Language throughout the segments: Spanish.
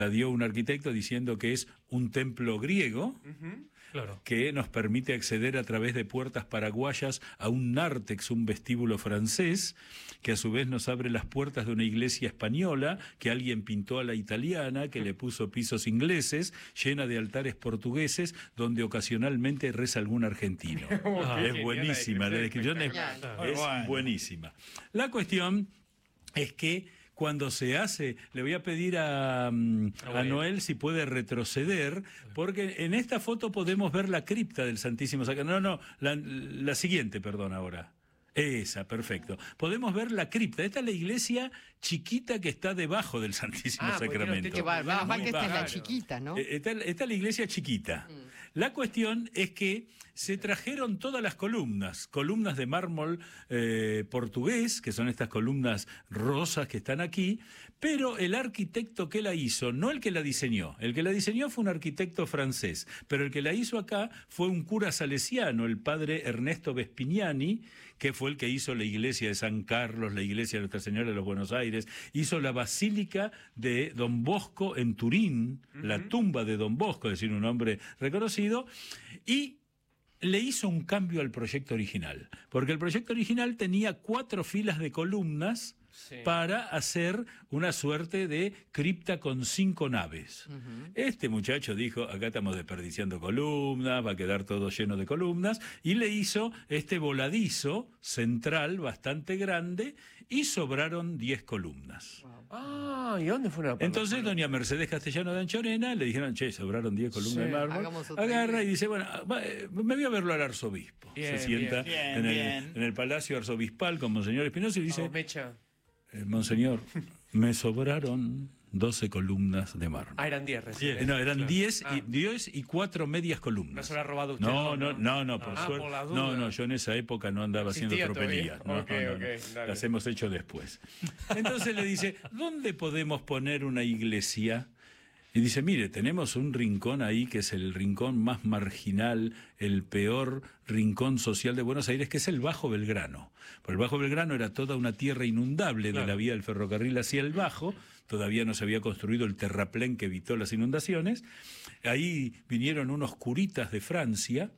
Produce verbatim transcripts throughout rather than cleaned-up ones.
la dio un arquitecto diciendo que es un templo griego, Uh-huh. Claro. que nos permite acceder a través de puertas paraguayas a un nártex, un vestíbulo francés, que a su vez nos abre las puertas de una iglesia española, que alguien pintó a la italiana, que le puso pisos ingleses, llena de altares portugueses, donde ocasionalmente reza algún argentino. Ah, Es buenísima, la descripción es, es buenísima. La cuestión es que cuando se hace, le voy a pedir a, a Noel si puede retroceder, porque en esta foto podemos ver la cripta del Santísimo Sacramento. No, no, la, la siguiente, perdón, ahora. Esa, perfecto. Podemos ver la cripta. Esta es la iglesia chiquita que está debajo del Santísimo ah, Sacramento. Menos mal que esta es la chiquita, ¿no? Esta, esta es la iglesia chiquita. Mm. La cuestión es que se trajeron todas las columnas, columnas de mármol eh, portugués, que son estas columnas rosas que están aquí, pero el arquitecto que la hizo, no el que la diseñó, el que la diseñó fue un arquitecto francés, pero el que la hizo acá fue un cura salesiano, el padre Ernesto Vespignani, que fue el que hizo la iglesia de San Carlos, la iglesia de Nuestra Señora de los Buenos Aires, hizo la basílica de Don Bosco en Turín, uh-huh. la tumba de Don Bosco, es decir, un hombre reconocido, y le hizo un cambio al proyecto original, porque el proyecto original tenía cuatro filas de columnas, sí, para hacer una suerte de cripta con cinco naves. Uh-huh. Este muchacho dijo, acá estamos desperdiciando columnas, va a quedar todo lleno de columnas, y le hizo este voladizo central bastante grande, y sobraron diez columnas. Wow. Ah, ¿y dónde fueron a poner? Entonces doña Mercedes Castellano de Anchorena le dijeron, che, sobraron diez columnas, sí, de mármol. Agarra y dice, bueno, va, me voy a verlo al arzobispo. Bien, se sienta bien, bien, en, el, bien. en el Palacio Arzobispal con Monseñor Espinosa y dice, oh, mecha. Eh, Monseñor, me sobraron doce columnas de mármol. Ah, eran diez recién. Eh, no, eran diez, claro. y, diez y cuatro medias columnas. ¿No se lo ha robado usted? No, no, no, no, por ah, suerte. Por no, no, yo en esa época no andaba haciendo tropelías. No, okay, no, no, okay, no. Las hemos hecho después. Entonces le dice, ¿dónde podemos poner una iglesia? Y dice, mire, tenemos un rincón ahí que es el rincón más marginal, el peor rincón social de Buenos Aires, que es el Bajo Belgrano. Porque el Bajo Belgrano era toda una tierra inundable, claro, de la vía del ferrocarril hacia el Bajo, todavía no se había construido el terraplén que evitó las inundaciones. Ahí vinieron unos curitas de Francia,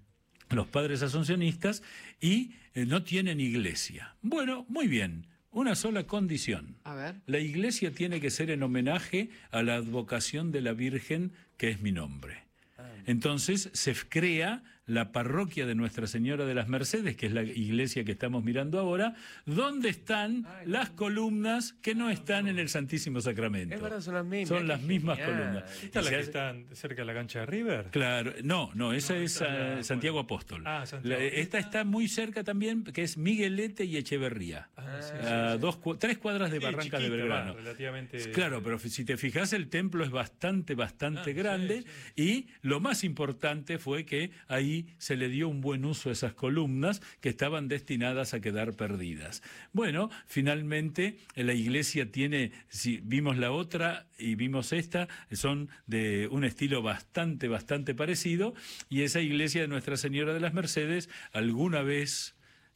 los padres asuncionistas, y eh, no tienen iglesia. Bueno, muy bien. Una sola condición. A ver. La iglesia tiene que ser en homenaje a la advocación de la Virgen, que es mi nombre. Ah. Entonces se crea la parroquia de Nuestra Señora de las Mercedes, que es la iglesia que estamos mirando ahora, donde están Ay, las no. columnas que no están en el Santísimo Sacramento. Es verdad, son las mismas. Son las mismas genial. columnas. ¿Esta es la que está cerca de la cancha de River? Claro, no, no, esa no, es uh, Santiago Apóstol. Ah, Santiago. La, esta está muy cerca también, que es Miguelete y Echeverría. Ah, sí, sí, uh, sí. Dos, tres cuadras de sí, Barrancas chiquita, de Belgrano. Va, relativamente... Claro, pero si te fijas, el templo es bastante, bastante ah, grande, sí, sí. y lo más importante fue que ahí se le dio un buen uso a esas columnas que estaban destinadas a quedar perdidas. Bueno, finalmente la iglesia tiene, si vimos la otra y vimos esta, son de un estilo bastante, bastante parecido, y esa iglesia de Nuestra Señora de las Mercedes alguna vez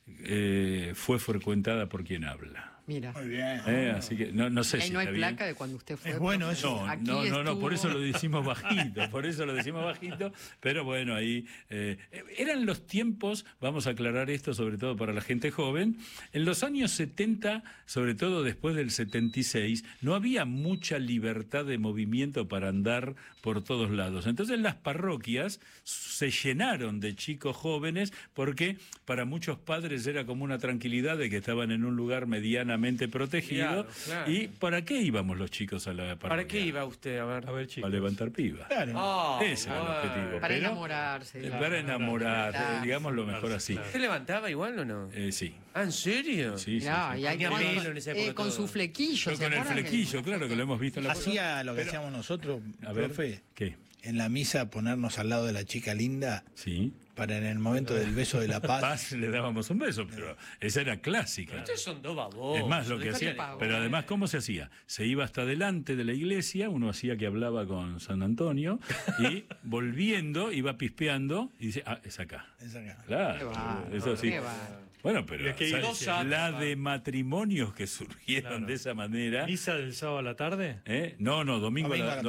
eh, fue frecuentada por quien habla. Mira. Muy bien. Eh, así que no, no sé y si no hay está placa bien. de cuando usted fue. Es bueno eso. No, no, no, no, por eso lo decimos bajito, por eso lo decimos bajito, pero bueno, ahí eh, eran los tiempos, vamos a aclarar esto sobre todo para la gente joven, en los años setenta, sobre todo después del setenta y seis, no había mucha libertad de movimiento para andar por todos lados. Entonces las parroquias se llenaron de chicos jóvenes porque para muchos padres era como una tranquilidad de que estaban en un lugar medianamente protegido. Claro, claro. ¿Y para qué íbamos los chicos a la parroquia? ¿Para qué iba usted? A ver, a ver chicos. Para levantar pibas. Claro. Oh, ese era el objetivo. Para pero, enamorarse. Claro, para enamorar, claro, digamos lo mejor así. ¿Se levantaba igual o no? Eh, sí. ¿Ah, ¿en serio? Sí, sí. No, sí. Y hay que pelo en esa época eh, con su flequillo. Con el flequillo, claro, que lo hemos visto en la Hacía lo que pero, hacíamos nosotros, a ver, profe. ¿Qué? En la misa ponernos al lado de la chica linda. Sí. Para en el momento del beso de la paz. paz le dábamos un beso, pero esa era clásica. Ustedes son dos babosos. Es más, lo que hacía. Pero además, ¿cómo se hacía? Se iba hasta delante de la iglesia, uno hacía que hablaba con San Antonio, y volviendo, iba pispeando, y dice, ah, es acá. Es acá. Claro, va, eso sí. Bueno, pero ¿De qué ¿sabes? iglesia? La de matrimonios que surgieron Claro. de esa manera. ¿Misa del sábado a la tarde? ¿eh? No, no, domingo, a Domingo la- a la